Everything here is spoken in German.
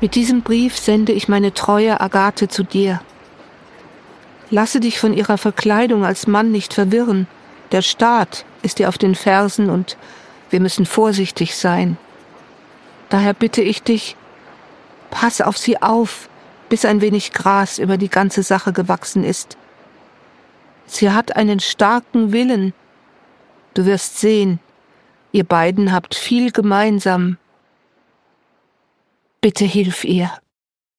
Mit diesem Brief sende ich meine treue Agathe zu dir. Lasse dich von ihrer Verkleidung als Mann nicht verwirren. Der Staat ist dir auf den Fersen und wir müssen vorsichtig sein. Daher bitte ich dich, pass auf sie auf, bis ein wenig Gras über die ganze Sache gewachsen ist. Sie hat einen starken Willen. Du wirst sehen, ihr beiden habt viel gemeinsam. Bitte hilf ihr.